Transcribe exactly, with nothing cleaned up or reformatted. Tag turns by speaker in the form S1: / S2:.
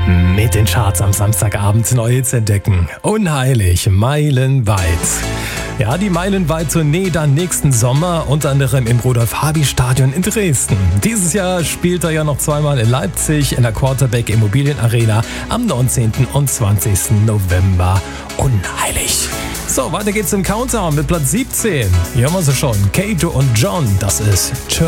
S1: Mit den Charts am Samstagabend neue Hits entdecken. Unheilig, meilenweit. Ja, die meilenweit-Tournee dann nächsten Sommer, unter anderem im Rudolf-Habich-Stadion in Dresden. Dieses Jahr spielt er ja noch zweimal in Leipzig in der Quarterback Immobilien Arena am neunzehnten und zwanzigsten November. Unheilig. So, weiter geht's im Countdown mit Platz siebzehn. Hier haben wir sie schon. Kato und John, das ist Turn